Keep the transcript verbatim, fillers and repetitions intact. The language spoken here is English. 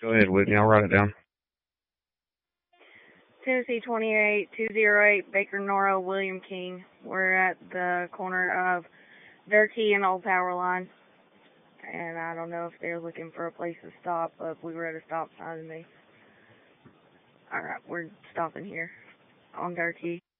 Go ahead, Whitney. I'll write it down. Tennessee twenty-eight two oh eight, Baker Nora, William King. We're at the corner of Durkee and Old Power Line. And I don't know if they're looking for a place to stop, but we were at a stop sign and they... Alright, we're stopping here on Durkee.